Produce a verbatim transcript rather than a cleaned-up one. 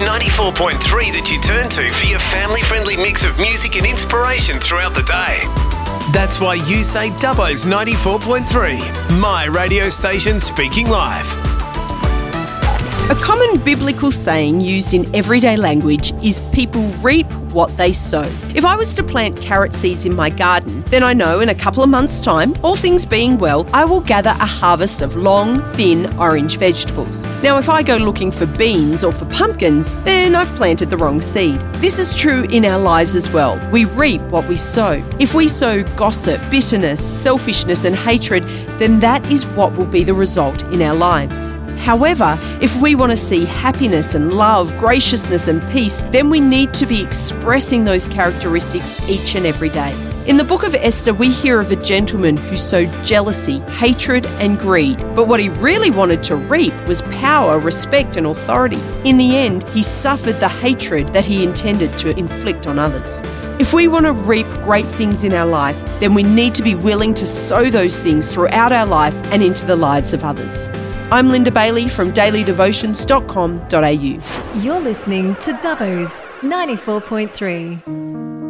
Dubbo's ninety-four point three that you turn to for your family-friendly mix of music and inspiration throughout the day. That's why you say Dubbo's ninety-four point three, my radio station speaking live. A common biblical saying used in everyday language is people reap what they sow. If I was to plant carrot seeds in my garden, then I know in a couple of months' time, all things being well, I will gather a harvest of long, thin, orange vegetables. Now, if I go looking for beans or for pumpkins, then I've planted the wrong seed. This is true in our lives as well. We reap what we sow. If we sow gossip, bitterness, selfishness and hatred, then that is what will be the result in our lives. However, if we want to see happiness and love, graciousness and peace, then we need to be expressing those characteristics each and every day. In the book of Esther, we hear of a gentleman who sowed jealousy, hatred and greed. But what he really wanted to reap was power, respect and authority. In the end, he suffered the hatred that he intended to inflict on others. If we want to reap great things in our life, then we need to be willing to sow those things throughout our life and into the lives of others. I'm Linda Bailey from daily devotions dot com dot a u. You're listening to Dubbo's ninety-four point three.